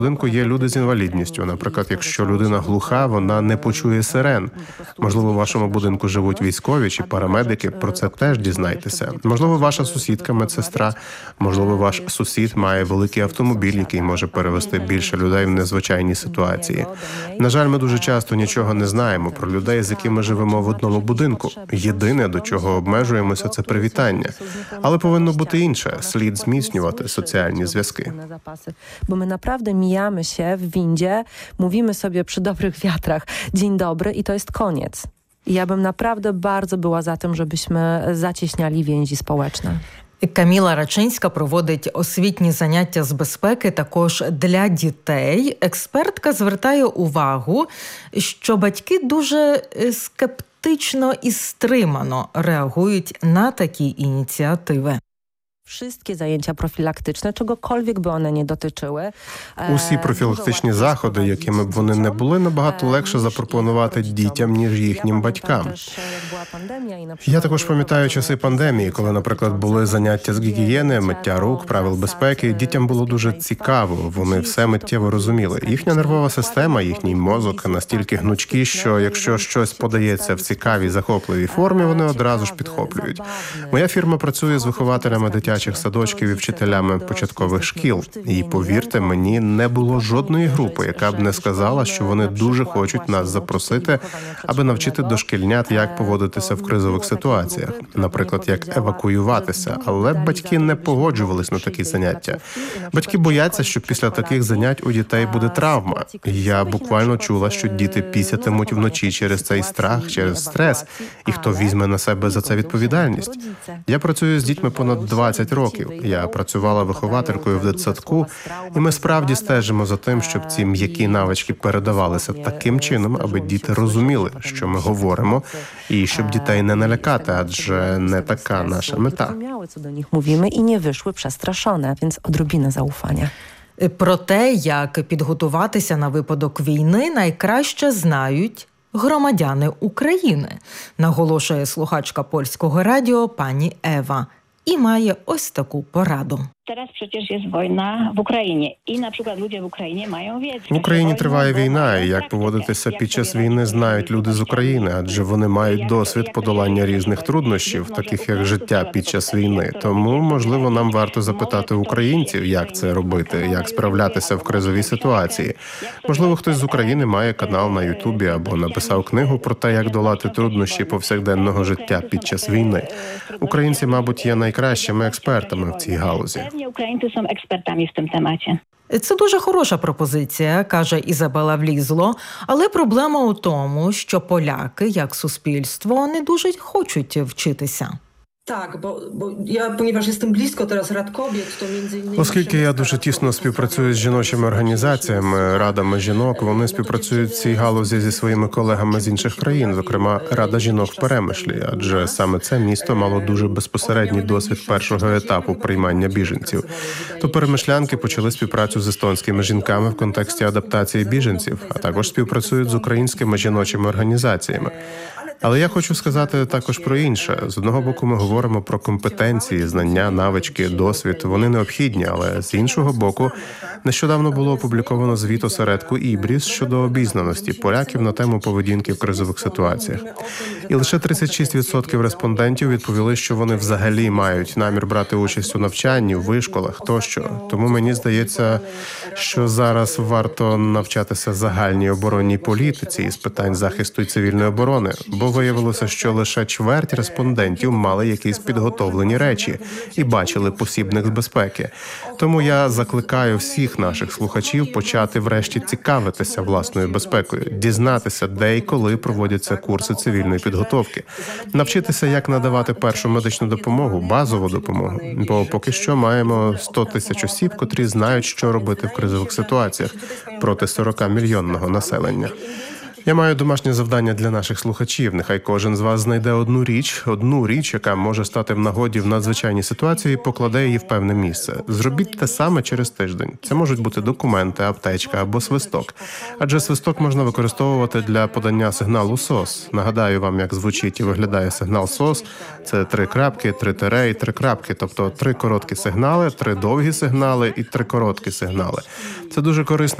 будинку є люди з інвалідністю. Наприклад, якщо людина глуха, вона не почує сирен. Можливо, у вашому будинку живуть військові чи парамедики, про це теж дізнайтеся. Можливо, ваша сусідка медсестра, можливо, ваш сусід має великий автомобіль, який може перевезти більше людей в незвичайній ситуації. На жаль, ми дуже часто нічого не знаємо про людей, з якими живемо в одному будинку. Єдине, до чого обмежуємося, це привітання. Але повинно бути інше. Слід зміцнювати соціальні зв'язки. Bo my naprawdę mijamy się w windzie, mówimy sobie przy dobrych wiatrach dzień dobry i to jest koniec. I ja bym naprawdę bardzo była za tym, żebyśmy zacieśniali więzi społeczne. Каміла Рачинська проводить освітні заняття з безпеки також для дітей. Експертка звертає увагу, що батьки дуже скептично і стримано реагують на такі ініціативи. Wszystkie zajęcia profilaktyczne, czegokolwiek by one nie dotyczyły. Усі профілактичні заходи, якими б вони не були, набагато легше запропонувати дітям, ніж їхнім батькам. Я також пам'ятаю часи пандемії, коли, наприклад, були заняття з гігієни, миття рук, правил безпеки. Дітям було дуже цікаво, вони все миттєво розуміли. Їхня нервова система, їхній мозок настільки гнучкі, що якщо щось подається в цікавій, захопливій формі, вони одразу ж підхоплюють. Моя фірма працює з вихователями дитячих садочків і вчителями початкових шкіл. І, повірте мені, не було жодної групи, яка б не сказала, що вони дуже хочуть нас запросити, аби навчити дошкільнят, як поводитися в кризових ситуаціях. Наприклад, як евакуюватися. Але батьки не погоджувались на такі заняття. Батьки бояться, що після таких занять у дітей буде травма. Я буквально чула, що діти пісятимуть вночі через цей страх, через стрес. І хто візьме на себе за це відповідальність? Я працюю з дітьми понад 20 років. Я працювала вихователькою в дитсадку, і ми справді стежимо за тим, щоб ці м'які навички передавалися таким чином, аби діти розуміли, що ми говоримо, і щоб дітей не налякати, адже не така наша мета. Co do nich mówimy i nie wyszły przestraszone, więc odrobinę zaufania. Про те, як підготуватися на випадок війни, найкраще знають громадяни України, наголошує слухачка Польського радіо пані Ева. І має ось таку пораду. Teraz przecież jest wojna w Ukrainie i na przykład ludzie w Ukrainie mają wiedzę. В Україні триває війна, і як поводитися під час війни знають люди з України, адже вони мають досвід подолання різних труднощів, таких як життя під час війни. Тому, можливо, нам варто запитати українців, як це робити, як справлятися в кризовій ситуації. Можливо, хтось з України має канал на Ютубі або написав книгу про те, як долати труднощі повсякденного життя під час війни. Українці, мабуть, є найкращими експертами в цій галузі. Українці są ekspertami w tym temacie. Це дуже хороша пропозиція, каже Ізабела Влізло, але проблема у тому, що поляки, як суспільство, не дуже хочуть вчитися. Так, бо я, ponieważ jestem blisko teraz Rad Kobiet, to między innymi... Оскільки я дуже тісно співпрацюю з жіночими організаціями, радами жінок, вони співпрацюють в цій галузі зі своїми колегами з інших країн, зокрема Рада жінок в Перемишлі, адже саме це місто мало дуже безпосередній досвід першого етапу приймання біженців. То перемишлянки почали співпрацю з естонськими жінками в контексті адаптації біженців, а також співпрацюють з українськими жіночими організаціями. Але я хочу сказати також про інше. З одного боку, ми говоримо про компетенції, знання, навички, досвід. Вони необхідні, але з іншого боку, нещодавно було опубліковано звіт осередку «Ібріс» щодо обізнаності поляків на тему поведінки в кризових ситуаціях. І лише 36% респондентів відповіли, що вони взагалі мають намір брати участь у навчанні, в вишколах тощо. Тому мені здається, що зараз варто навчатися загальній оборонній політиці з питань захисту і цивільної оборони, бо виявилося, що лише чверть респондентів мали якісь підготовлені речі і бачили посібник з безпеки. Тому я закликаю всіх наших слухачів почати врешті цікавитися власною безпекою, дізнатися, де і коли проводяться курси цивільної підготовки, навчитися, як надавати першу медичну допомогу, базову допомогу. Бо поки що маємо 100 тисяч осіб, котрі знають, що робити в кризових ситуаціях проти 40-мільйонного населення. Я маю домашнє завдання для наших слухачів. Нехай кожен з вас знайде одну річ, яка може стати в нагоді в надзвичайній ситуації, і покладе її в певне місце. Зробіть те саме через тиждень. Це можуть бути документи, аптечка або свисток. Адже свисток можна використовувати для подання сигналу СОС. Нагадаю вам, як звучить і виглядає сигнал СОС. Це 3 крапки, 3 тире і 3 крапки. Тобто 3 короткі сигнали, 3 довгі сигнали і 3 короткі сигнали. Це дуже корисний